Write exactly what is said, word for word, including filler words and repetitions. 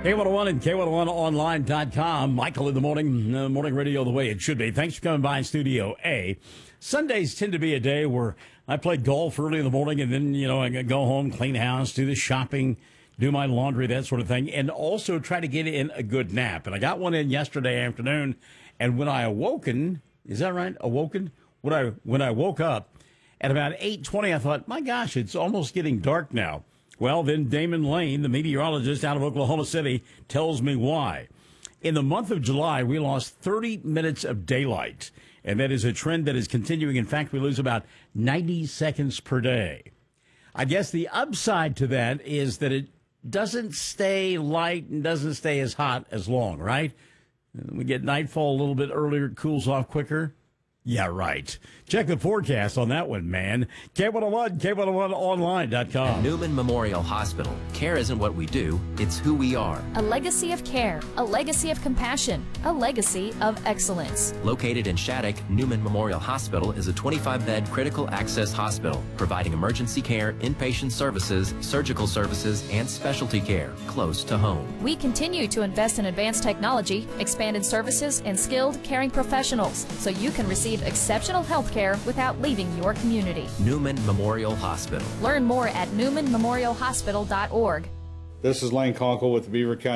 K one oh one and K one oh one online dot com. Michael in the morning, uh, morning radio the way it should be. Thanks for coming by Studio A. Sundays tend to be a day where I play golf early in the morning and then, you know, I go home, clean house, do the shopping, do my laundry, that sort of thing, and also try to get in a good nap. And I got one in yesterday afternoon, and when I awoken, is that right? Awoken? When I, when I woke up at about eight twenty, I thought, my gosh, it's almost getting dark now. Well, then Damon Lane, the meteorologist out of Oklahoma City, tells me why. In the month of July, we lost thirty minutes of daylight, and that is a trend that is continuing. In fact, we lose about ninety seconds per day. I guess the upside to that is that it doesn't stay light and doesn't stay as hot as long, right? We get nightfall a little bit earlier, it cools off quicker. Yeah, right. Check the forecast on that one, man. K one oh one, K one oh one online dot com. At Newman Memorial Hospital, care isn't what we do, it's who we are. A legacy of care, a legacy of compassion, a legacy of excellence. Located in Shattuck, Newman Memorial Hospital is a twenty-five bed critical access hospital, providing emergency care, inpatient services, surgical services, and specialty care close to home. We continue to invest in advanced technology, expanded services, and skilled caring professionals, so you can receive exceptional health care without leaving your community. Newman Memorial Hospital. Learn more at newman memorial hospital dot org. This is Lane Conkle with the Beaver County